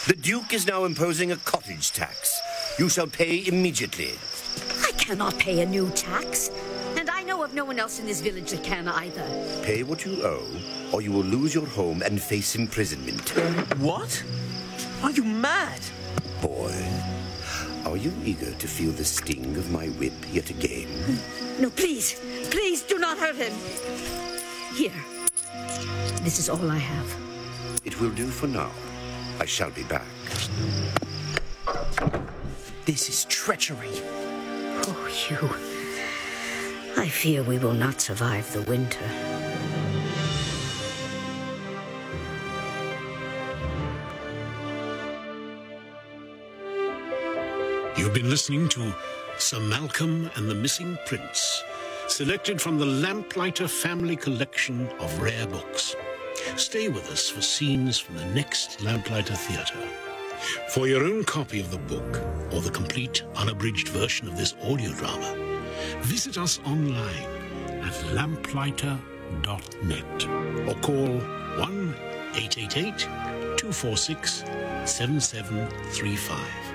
The Duke is now imposing a cottage tax. You shall pay immediately. I cannot pay a new tax. And I know of no one else in this village that can either. Pay what you owe, or you will lose your home and face imprisonment. What? Are you mad? Boy, are you eager to feel the sting of my whip yet again? No, please. Please do not hurt him. Here. This is all I have. It will do for now. I shall be back. This is treachery. Oh, Hugh. I fear we will not survive the winter. You've been listening to Sir Malcolm and the Missing Prince, selected from the Lamplighter Family Collection of rare books. Stay with us for scenes from the next Lamplighter Theatre. For your own copy of the book, or the complete unabridged version of this audio drama, visit us online at lamplighter.net or call 1-888-246-7735.